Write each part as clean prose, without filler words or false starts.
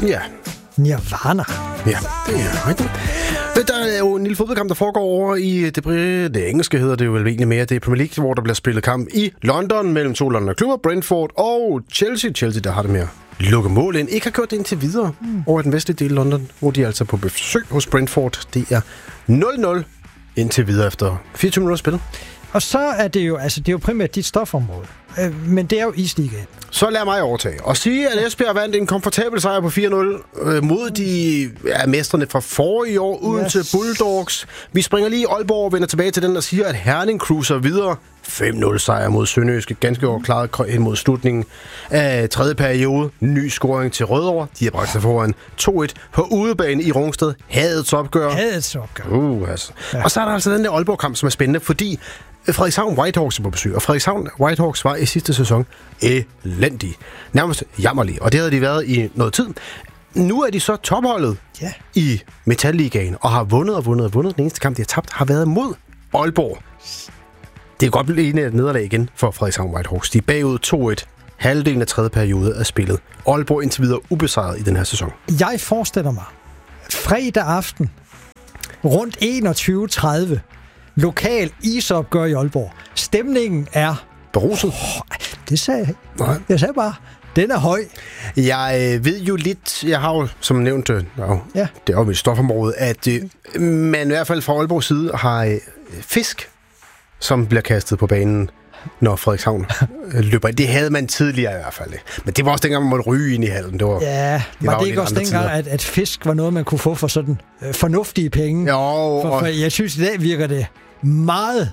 Ja. Nirvana. Ja, det er rigtigt. Der er jo en lille fodboldkamp, der foregår over i det engelske, hedder det jo vel egentlig mere. Det er Premier League, hvor der bliver spillet kamp i London mellem to London-klubber, Brentford og Chelsea. Chelsea, der har det med at lukke mål ind. Ikke har gjort det indtil videre over den vestlige del af London, hvor de er altså på besøg hos Brentford. Det er 0-0 indtil videre efter 24 minutter spil. Og så er det jo, det er jo primært dit stofområde. Men det er jo Isligaen. Så lad mig overtage og sige, at Esbjerg vandt en komfortabel sejr på 4-0 mod de mestrene fra forrige år uden til Bulldogs. Vi springer lige i Aalborg og vender tilbage til den og siger, at Herning cruiser videre. 5-0 sejr mod Sønderjyske, ganske overklaret hen mod slutningen af tredje periode. Ny scoring til Rødovre. De har bragt sig foran 2-1 på udebane i Rungsted. Hadets opgør. Altså. Ja. Og så er der altså den der Aalborg-kamp, som er spændende, fordi Frederikshavn Whitehawks er på besøg, og Frederikshavn Whitehawks var i sidste sæson elendig. Nærmest jammerlig, og det havde de været i noget tid. Nu er de så topholdet i Metalligaen, og har vundet. Den eneste kamp, de har tabt, har været mod Aalborg. Det er godt blive et nederlag igen for Frederikshavn Whitehawks. De er bagud 2-1. Halvdelen af tredje periode er spillet. Aalborg indtil videre ubesejret i den her sæson. Jeg forestiller mig, fredag aften, rundt 21:30, lokal isopgør i Aalborg. Stemningen er beruset. Det sagde jeg. Nej. Jeg sagde bare, den er høj. Jeg ved jo lidt, jeg har jo som nævnt, det er jo mit stofområde, at man i hvert fald fra Aalborgs side har fisk, som bliver kastet på banen, når Frederikshavn løber. Det havde man tidligere i hvert fald. Men det var også dengang, man måtte ryge ind i hallen. Det var det ikke også dengang, at fisk var noget, man kunne få for sådan fornuftige penge? Jo. For jeg synes, i dag virker det meget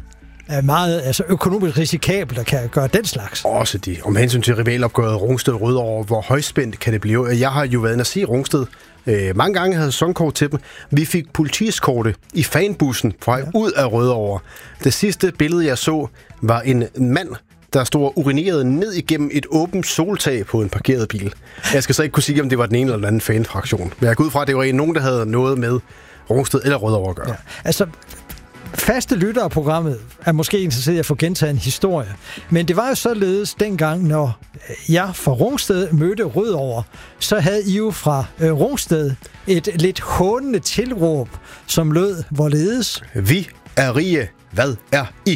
økonomisk risikabelt at kan gøre den slags. Også de. Om hensyn til rivalopgøret Rungsted-Rødovre, hvor højspændt kan det blive. Jeg har jo været inde at se Rungsted. Mange gange havde sæsonkort til dem. Vi fik politiskorte i fanbussen fra ud af Rødovre. Det sidste billede, jeg så, var en mand, der stod og urinerede ned igennem et åbent soltag på en parkeret bil. Jeg skal så ikke kunne sige, om det var den ene eller den anden fanfraktion. Men jeg går ud fra, at det var nogen, der havde noget med Rungsted eller Rødovre at gøre. Ja. Altså, faste lyttere af programmet er måske interesseret i at få gentaget en historie. Men det var jo således dengang, når jeg fra Rungsted mødte Rødovre, så havde I jo fra Rungsted et lidt hånende tilråb, som lød hvorledes: Vi er rige. Hvad er I?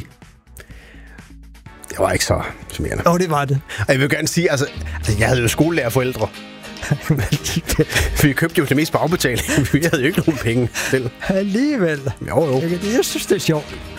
Det var ikke så smerende. Det var det. Og jeg vil gerne sige, altså jeg havde jo skolelærerforældre. Vi købte jo det mest på afbetaling. Vi havde jo ikke nogen penge til. Alligevel. Jo. Jeg synes, det er sjovt.